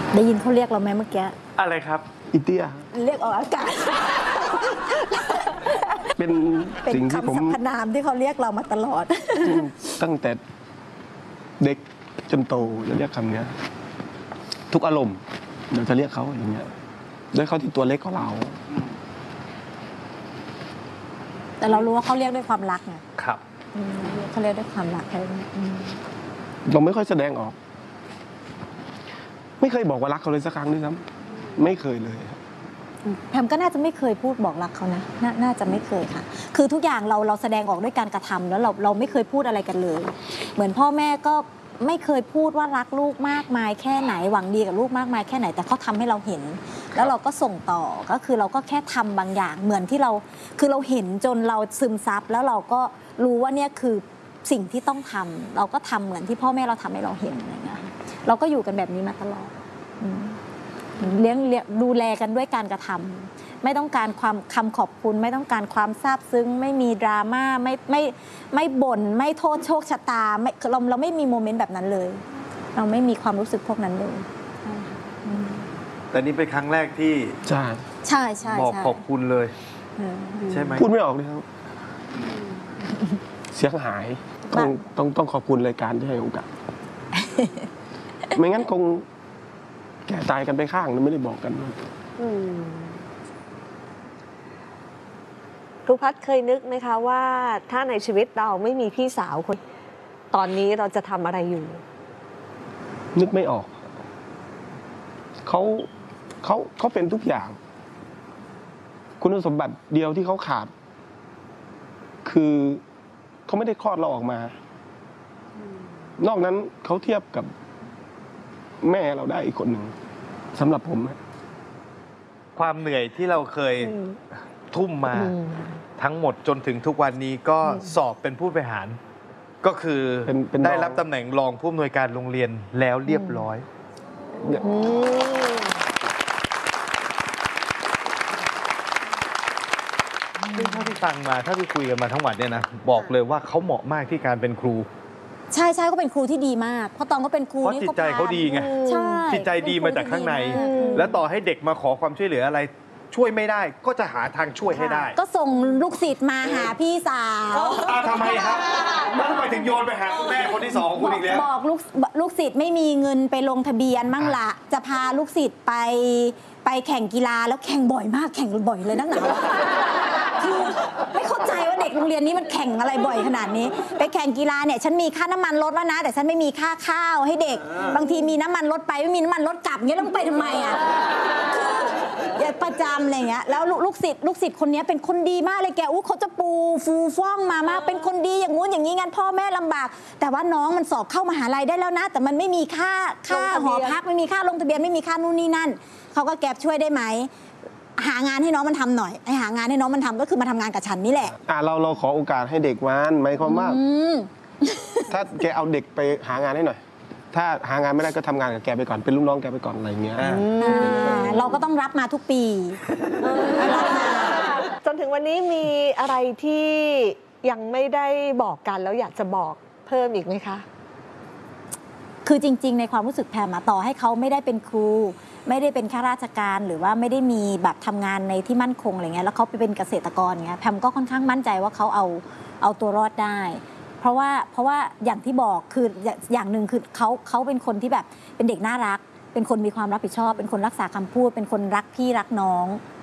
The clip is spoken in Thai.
ได้ยินเขาเรียกเราไหมเมื่อกี้อะไรครับอีเตี้ยเรียกออกอากาศเป็นสิ่งที่ผมคำสรรพนามที่เขาเรียกเรามาตลอดตั้งแต่เด็กจนโตจะเรียกคำนี้ทุกอารมณ์เดี๋ยวจะเรียกเขาอย่างเงี้ยด้วยเขาที่ตัวเล็กกว่าเราแต่เรารู้ว่าเขาเรียกด้วยความรักไงครับเขาเรียกด้วยความรักเราไม่ค่อยแสดงออกไม่เคยบอกว่ารักเขาเลยสักครั้งด้วยซ้ำไม่เคยเลยแพมก็น่าจะไม่เคยพูดบอกรักเขานะน่าจะไม่เคยค่ะคือทุกอย่างเราแสดงออกด้วยการกระทำแล้วเราไม่เคยพูดอะไรกันเลยเหมือนพ่อแม่ก็ไม่เคยพูดว่ารักลูกมากมายแค่ไหนหวังดีกับลูกมากมายแค่ไหนแต่เขาทำให้เราเห็นแล้วเราก็ส่งต่อก็คือเราก็แค่ทำบางอย่างเหมือนที่เราคือเราเห็นจนเราซึมซับแล้วเราก็รู้ว่าเนี่ยคือสิ่งที่ต้องทำเราก็ทำเหมือนที่พ่อแม่เราทำให้เราเห็นอะไรเงี้ยเราก็อยู่กันแบบนี้มาตลอดเลี้ยงดูแลกันด้วยการกระทำไม่ต้องการความคำขอบคุณไม่ต้องการความซาบซึ้งไม่มีดราม่าไม่บ่นไม่โทษโชคชะตาเราไม่มีโมเมนต์แบบนั้นเลยเราไม่มีความรู้สึกพวกนั้นเลยแต่นี่เป็นครั้งแรกที่ใช่ใช่บอกขอบคุณเลยใช่ไหมพูดไม่ออกเลยครับเสียงหายต้องขอบคุณรายการที่ให้โอกาสไม่งั้นคงแก่ตายกันไปข้างนึงไม่ได้บอกกันครูพัฒน์เคยนึกไหมคะว่าถ้าในชีวิตเราไม่มีพี่สาวคนตอนนี้เราจะทำอะไรอยู่นึกไม่ออกเขาเป็นทุกอย่างคุณสมบัติเดียวที่เขาขาดคือเขาไม่ได้คลอดเราออกมานอกนั้นเขาเทียบกับแม่เราได้อีกคนหนึ่งสำหรับผมความเหนื่อยที่เราเคยทุ่มมาทั้งหมดจนถึงทุกวันนี้ก็สอบเป็นผู้บริหารก็คือได้รับตำแหน่งรองผู้อำนวยการโรงเรียนแล้วเรียบร้อยซึ่งเท่าที่ฟังมาถ้าที่คุยกันมาทั้งวันเนี่ยนะบอกเลยว่าเขาเหมาะมากที่การเป็นครูใช่ก็เป็นครูที่ดีมากเพราะตอนก็เป็นครูเพราะจิตใจเขาดีไงจิตใจดีมาจากข้างในแล้วต่อให้เด็กมาขอความช่วยเหลืออะไรช่วยไม่ได้ก็จะหาทางช่วยให้ได้ก็ส่งลูกศิษย์มาหาพี่สาวทำไมครับแล้วทำไมถึงโยนไปหาคุณแม่คนที่สองคุณอีกแล้วบอกลูกศิษย์ไม่มีเงินไปลงทะเบียนมั่งละจะพาลูกศิษย์ไปแข่งกีฬาแล้วแข่งบ่อยมากแข่งบ่อยเลยนักหนาคือไม่เข้าใจว่าเด็กโรงเรียนนี้มันแข่งอะไรบ่อยขนาดนี้ไปแข่งกีฬาเนี่ยฉันมีค่าน้ำมันลดแล้วนะแต่ฉันไม่มีค่าข้าวให้เด็กบางทีมีน้ำมันลดไปไม่มีน้ำมันลดกลับเงี้ยแล้วไปทำไมอ่ะคือประจำอะไรเงี้ยแล้วลูกศิษย์คนนี้เป็นคนดีมากเลยแกเขาจะปูฟูฟ่องมามากเป็นคนดีอย่างงู้นอย่างนี้งั้นพ่อแม่ลำบากแต่ว่าน้องมันสอบเข้ามหาลัยได้แล้วนะแต่มันไม่มีค่าหอพักไม่มีค่าลงทะเบียนไม่มีค่านู่นนี่นั่นเขาก็แกช่วยได้ไหมหางานให้น้องมันทำหน่อยไอหางานให้น้องมันทำก็คือมาทำงานกับฉันนี่แหละเราขอโอกาสให้เด็กมันหมายความว่าถ้าแกเอาเด็กไปหางานให้หน่อยถ้าหางานไม่ได้ก็ทำงานกับแกไปก่อนเป็นลูกน้องแกไปก่อนอะไรเงี้ยเราก็ต้องรับมาทุกปีจนถึงวันนี้มีอะไรที่ยังไม่ได้บอกกันแล้วอยากจะบอกเพิ่มอีกไหมคะคือจริงๆในความรู้สึกแพมต่อให้เขาไม่ได้เป็นครูไม่ได้เป็นข้าราชการหรือว่าไม่ได้มีแบบทำงานในที่มั่นคงอะไรเงี้ยแล้วเขาไปเป็นเกษตรกรเงี้ยแพมก็ค่อนข้างมั่นใจว่าเขาเอาตัวรอดได้เพราะว่าอย่างที่บอกคืออย่างหนึ่งคือเขาเป็นคนที่แบบเป็นเด็กน่ารักเป็นคนมีความรับผิดชอบเป็นคนรักษาคำพูดเป็นคนรักพี่รักน้อง